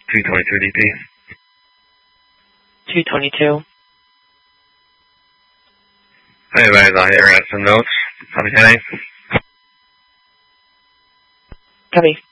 222 DP. 222. Hey, guys, I'll hit her at some notes. Copy 10. Copy.